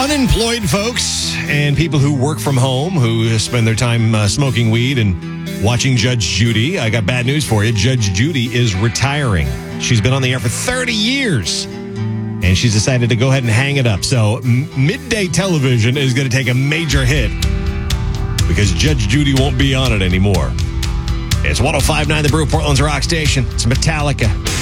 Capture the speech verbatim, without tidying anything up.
Unemployed folks and people who work from home, who spend their time uh, smoking weed and watching Judge Judy. I got bad news for you. Judge Judy is retiring. She's been on the air for thirty years, and she's decided to go ahead and hang it up. So m- midday television is going to take a major hit because Judge Judy won't be on it anymore. It's one oh five point nine The Brew, Portland's rock station. It's Metallica.